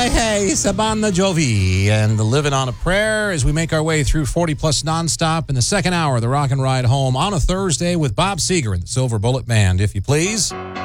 hey, Sabana Jovi and the Living on a Prayer as we make our way through 40 Plus Nonstop in the second hour of the Rock and Ride Home on a Thursday with Bob Seger and the Silver Bullet Band, if you please.